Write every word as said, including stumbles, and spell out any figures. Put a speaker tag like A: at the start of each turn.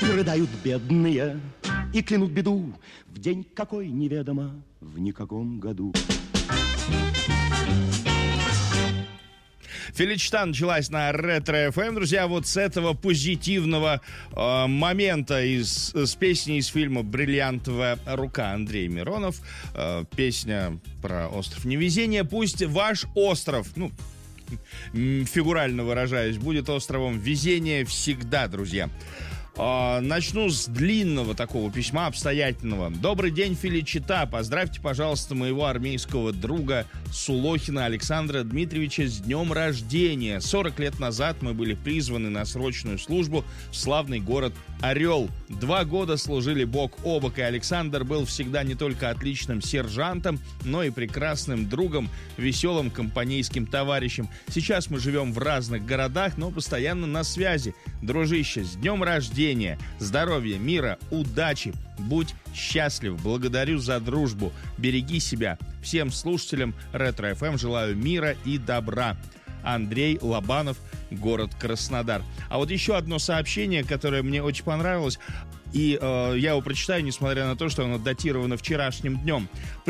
A: рыдают бедные и клянут беду в день какой неведомо в никаком году.
B: Феличита началась на Ретро-эф эм. Друзья, вот с этого позитивного э, момента из, с песни из фильма «Бриллиантовая рука» Андрей Миронов. Э, песня про остров невезения. Пусть ваш остров, ну, фигурально выражаясь, будет островом везения всегда, друзья. Начну с длинного такого письма, обстоятельного. Добрый день, Феличита. Поздравьте, пожалуйста, моего армейского друга Сулохина Александра Дмитриевича с днем рождения. сорок лет назад мы были призваны на срочную службу в славный город Орел. Два года служили бок о бок, и Александр был всегда не только отличным сержантом, но и прекрасным другом, веселым компанейским товарищем. Сейчас мы живем в разных городах, но постоянно на связи. Дружище, с днем рождения! Здоровья, мира, удачи. Будь счастлив. Благодарю за дружбу. Береги себя. Всем слушателям Ретро-эф эм желаю мира и добра. Андрей Лобанов, город Краснодар. А вот еще одно сообщение, которое мне очень понравилось, и э, я его прочитаю, несмотря на то, что оно датировано вчерашним днем.